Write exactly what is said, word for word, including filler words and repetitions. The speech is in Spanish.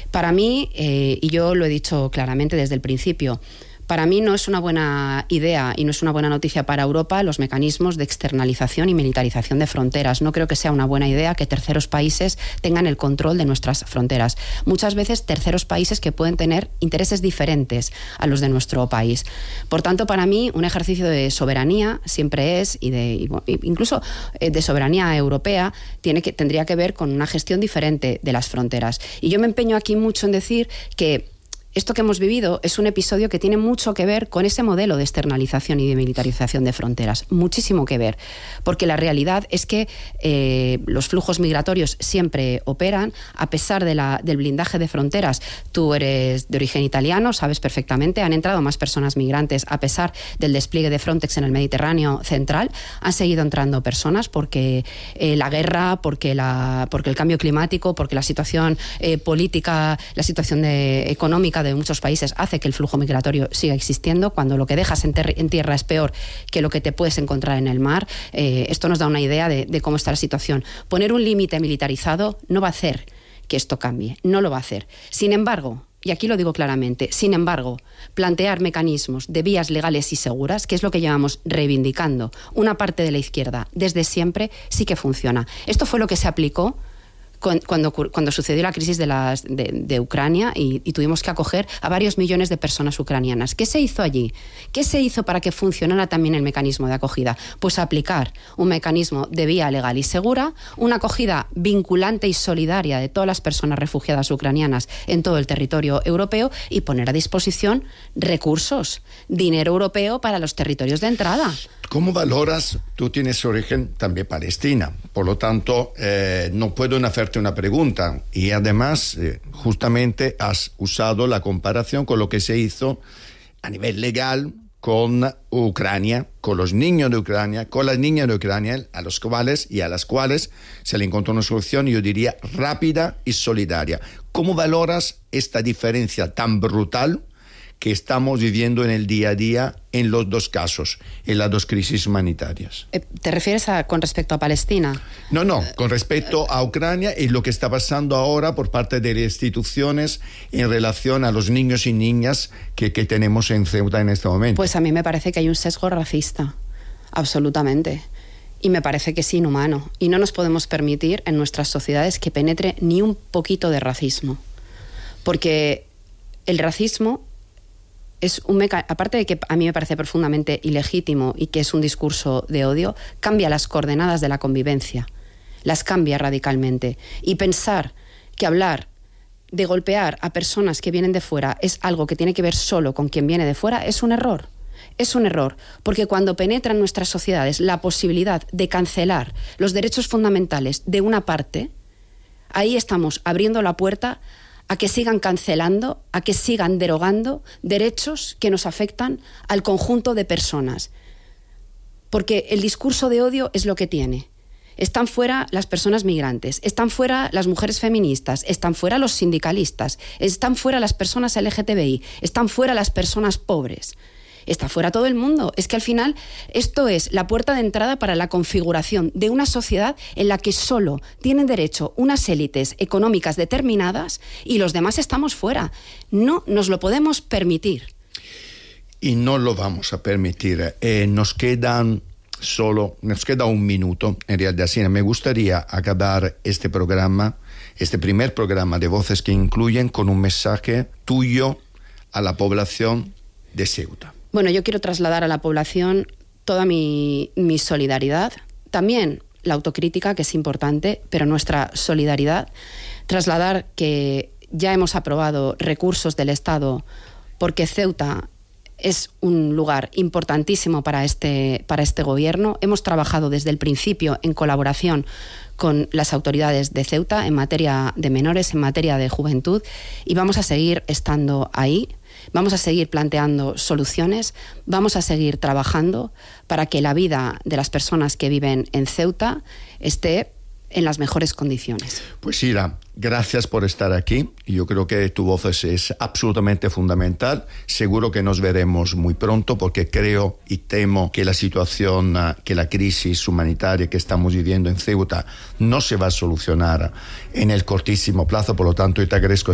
Para mí, eh, y yo lo he dicho claramente desde el principio, para mí no es una buena idea y no es una buena noticia para Europa los mecanismos de externalización y militarización de fronteras. No creo que sea una buena idea que terceros países tengan el control de nuestras fronteras. Muchas veces terceros países que pueden tener intereses diferentes a los de nuestro país. Por tanto, para mí, un ejercicio de soberanía siempre es, y de y incluso de soberanía europea, tiene que, tendría que ver con una gestión diferente de las fronteras. Y yo me empeño aquí mucho en decir que esto que hemos vivido es un episodio que tiene mucho que ver con ese modelo de externalización y de militarización de fronteras. Muchísimo que ver. Porque la realidad es que eh, los flujos migratorios siempre operan, a pesar de la, del blindaje de fronteras. Tú eres de origen italiano, sabes perfectamente, han entrado más personas migrantes a pesar del despliegue de Frontex en el Mediterráneo central. Han seguido entrando personas porque eh, la guerra, porque, la, porque el cambio climático, porque la situación eh, política, la situación de, económica de muchos países hace que el flujo migratorio siga existiendo. Cuando lo que dejas en, ter- en tierra es peor que lo que te puedes encontrar en el mar, eh, esto nos da una idea de, de cómo está la situación. Poner un límite militarizado no va a hacer que esto cambie, no lo va a hacer. Sin embargo, y aquí lo digo claramente, sin embargo, plantear mecanismos de vías legales y seguras, que es lo que llevamos reivindicando una parte de la izquierda desde siempre, sí que funciona. Esto fue lo que se aplicó Cuando, cuando sucedió la crisis de, las, de, de Ucrania y, y tuvimos que acoger a varios millones de personas ucranianas. ¿Qué se hizo allí? ¿Qué se hizo para que funcionara también el mecanismo de acogida? Pues aplicar un mecanismo de vía legal y segura, una acogida vinculante y solidaria de todas las personas refugiadas ucranianas en todo el territorio europeo y poner a disposición recursos, dinero europeo para los territorios de entrada. ¿Cómo valoras? Tú tienes origen también palestina, por lo tanto eh, no puedo no hacerte una pregunta y además eh, justamente has usado la comparación con lo que se hizo a nivel legal con Ucrania, con los niños de Ucrania, con las niñas de Ucrania, a los cuales y a las cuales se le encontró una solución, yo diría, rápida y solidaria. ¿Cómo valoras esta diferencia tan brutal que estamos viviendo en el día a día en los dos casos, en las dos crisis humanitarias? ¿Te refieres a con respecto a Palestina? No, no, con respecto a Ucrania y lo que está pasando ahora por parte de las instituciones en relación a los niños y niñas que, que tenemos en Ceuta en este momento. Pues a mí me parece que hay un sesgo racista, absolutamente. Y me parece que es inhumano. Y no nos podemos permitir en nuestras sociedades que penetre ni un poquito de racismo. Porque el racismo es un meca- aparte de que a mí me parece profundamente ilegítimo y que es un discurso de odio, cambia las coordenadas de la convivencia, las cambia radicalmente. Y pensar que hablar de golpear a personas que vienen de fuera es algo que tiene que ver solo con quien viene de fuera es un error. Es un error, porque cuando penetra en nuestras sociedades la posibilidad de cancelar los derechos fundamentales de una parte, ahí estamos abriendo la puerta a que sigan cancelando, a que sigan derogando derechos que nos afectan al conjunto de personas. Porque el discurso de odio es lo que tiene. Están fuera las personas migrantes, están fuera las mujeres feministas, están fuera los sindicalistas, están fuera las personas L G T B I, están fuera las personas pobres. Está fuera todo el mundo. Es que al final esto es la puerta de entrada para la configuración de una sociedad en la que solo tienen derecho unas élites económicas determinadas y los demás estamos fuera. No nos lo podemos permitir. Y no lo vamos a permitir. Eh, nos quedan solo, nos queda un minuto. En realidad, sí, me gustaría acabar este programa, este primer programa de Voces que Incluyen, con un mensaje tuyo a la población de Ceuta. Bueno, yo quiero trasladar a la población toda mi, mi solidaridad, también la autocrítica, que es importante, pero nuestra solidaridad, trasladar que ya hemos aprobado recursos del Estado porque Ceuta es un lugar importantísimo para este, para este gobierno. Hemos trabajado desde el principio en colaboración con las autoridades de Ceuta en materia de menores, en materia de juventud, y vamos a seguir estando ahí. Vamos a seguir planteando soluciones, vamos a seguir trabajando para que la vida de las personas que viven en Ceuta esté en las mejores condiciones. Pues Ira, gracias por estar aquí. Yo creo que tu voz es, es absolutamente fundamental. Seguro que nos veremos muy pronto porque creo y temo que la situación, que la crisis humanitaria que estamos viviendo en Ceuta no se va a solucionar en el cortísimo plazo. Por lo tanto, yo te agradezco